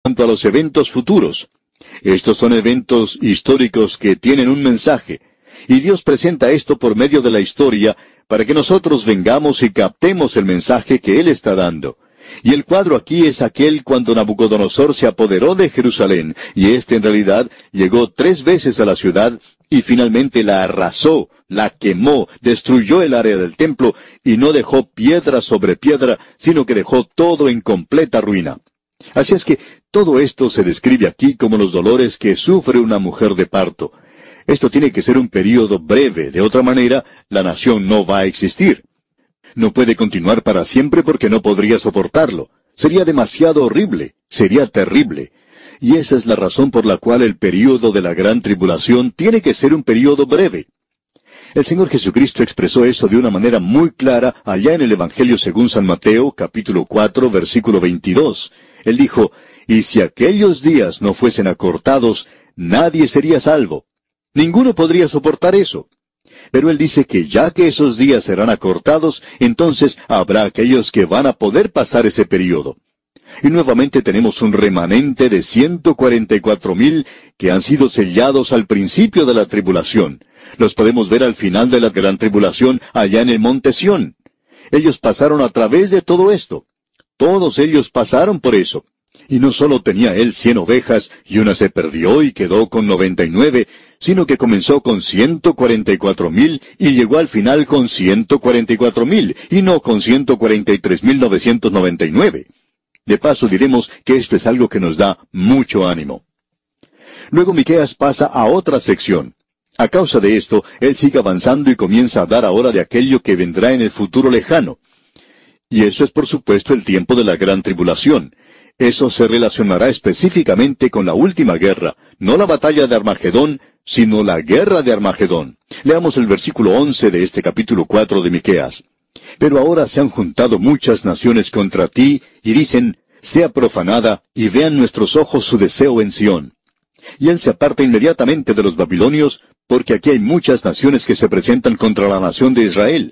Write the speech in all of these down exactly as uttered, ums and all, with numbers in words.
a los eventos futuros. Estos son eventos históricos que tienen un mensaje, y Dios presenta esto por medio de la historia para que nosotros vengamos y captemos el mensaje que Él está dando. Y el cuadro aquí es aquel cuando Nabucodonosor se apoderó de Jerusalén, y éste en realidad llegó tres veces a la ciudad, y finalmente la arrasó, la quemó, destruyó el área del templo, y no dejó piedra sobre piedra, sino que dejó todo en completa ruina. Así es que todo esto se describe aquí como los dolores que sufre una mujer de parto. Esto tiene que ser un período breve, de otra manera, la nación no va a existir. No puede continuar para siempre porque no podría soportarlo. Sería demasiado horrible, sería terrible. Y esa es la razón por la cual el período de la gran tribulación tiene que ser un período breve. El Señor Jesucristo expresó eso de una manera muy clara allá en el Evangelio según San Mateo, capítulo cuatro, versículo veintidós. Él dijo, «Y si aquellos días no fuesen acortados, nadie sería salvo». Ninguno podría soportar eso. Pero Él dice que ya que esos días serán acortados, entonces habrá aquellos que van a poder pasar ese período. Y nuevamente tenemos un remanente de ciento cuarenta y cuatro mil que han sido sellados al principio de la tribulación. Los podemos ver al final de la gran tribulación allá en el monte Sión. Ellos pasaron a través de todo esto. Todos ellos pasaron por eso. Y no solo tenía él cien ovejas, y una se perdió y quedó con noventa y nueve, sino que comenzó con ciento cuarenta y cuatro mil, y llegó al final con ciento cuarenta y cuatro mil, y no con ciento cuarenta y tres mil novecientos noventa y nueve. De paso diremos que esto es algo que nos da mucho ánimo. Luego Miqueas pasa a otra sección. A causa de esto, él sigue avanzando y comienza a hablar ahora de aquello que vendrá en el futuro lejano. Y eso es por supuesto el tiempo de la gran tribulación. Eso se relacionará específicamente con la última guerra, no la batalla de Armagedón, sino la guerra de Armagedón. Leamos el versículo once de este capítulo cuatro de Miqueas. Pero ahora se han juntado muchas naciones contra ti, y dicen, sea profanada, y vean nuestros ojos su deseo en Sión. Y él se aparta inmediatamente de los babilonios, porque aquí hay muchas naciones que se presentan contra la nación de Israel.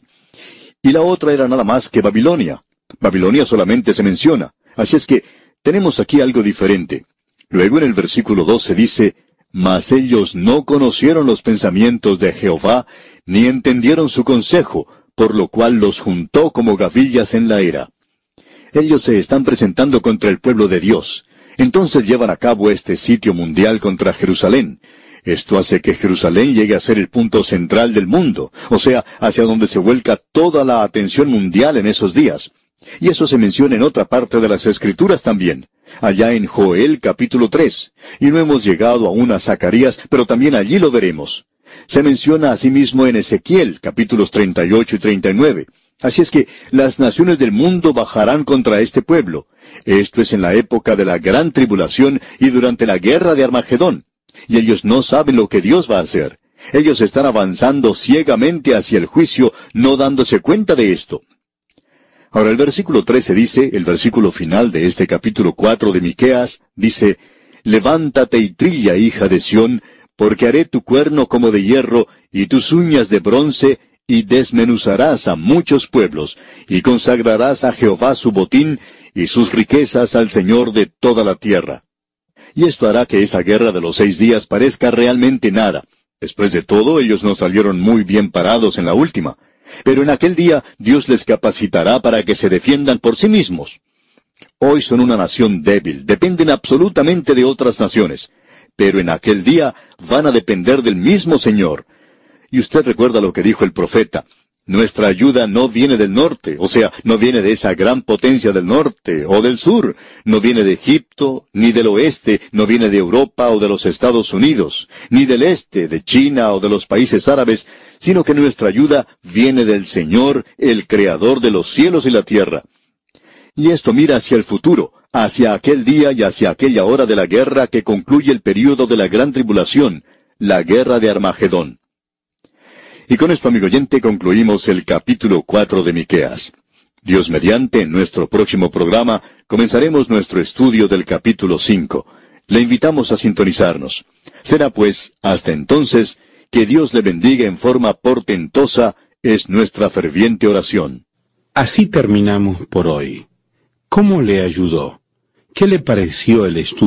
Y la otra era nada más que Babilonia. Babilonia solamente se menciona. Así es que tenemos aquí algo diferente. Luego en el versículo doce dice, mas ellos no conocieron los pensamientos de Jehová, ni entendieron su consejo, por lo cual los juntó como gavillas en la era. Ellos se están presentando contra el pueblo de Dios. Entonces llevan a cabo este sitio mundial contra Jerusalén. Esto hace que Jerusalén llegue a ser el punto central del mundo, o sea, hacia donde se vuelca toda la atención mundial en esos días. Y eso se menciona en otra parte de las Escrituras también, allá en Joel capítulo tres. Y no hemos llegado aún a Zacarías, pero también allí lo veremos. Se menciona asimismo en Ezequiel capítulos treinta y ocho y treinta y nueve. Así es que las naciones del mundo bajarán contra este pueblo. Esto es en la época de la gran tribulación y durante la guerra de Armagedón. Y ellos no saben lo que Dios va a hacer. Ellos están avanzando ciegamente hacia el juicio, no dándose cuenta de esto. Ahora el versículo trece dice, el versículo final de este capítulo cuatro de Miqueas, dice, levántate y trilla, hija de Sión, porque haré tu cuerno como de hierro, y tus uñas de bronce, y desmenuzarás a muchos pueblos, y consagrarás a Jehová su botín, y sus riquezas al Señor de toda la tierra. Y esto hará que esa guerra de los seis días parezca realmente nada. Después de todo, ellos no salieron muy bien parados en la última. Pero en aquel día Dios les capacitará para que se defiendan por sí mismos. Hoy son una nación débil, dependen absolutamente de otras naciones. Pero en aquel día van a depender del mismo Señor. Y usted recuerda lo que dijo el profeta. Nuestra ayuda no viene del norte, o sea, no viene de esa gran potencia del norte o del sur, no viene de Egipto, ni del oeste, no viene de Europa o de los Estados Unidos, ni del este, de China o de los países árabes, sino que nuestra ayuda viene del Señor, el Creador de los cielos y la tierra. Y esto mira hacia el futuro, hacia aquel día y hacia aquella hora de la guerra que concluye el período de la gran tribulación, la guerra de Armagedón. Y con esto, amigo oyente, concluimos el capítulo cuatro de Miqueas. Dios mediante, en nuestro próximo programa, comenzaremos nuestro estudio del capítulo cinco. Le invitamos a sintonizarnos. Será pues, hasta entonces, que Dios le bendiga en forma portentosa, es nuestra ferviente oración. Así terminamos por hoy. ¿Cómo le ayudó? ¿Qué le pareció el estudio?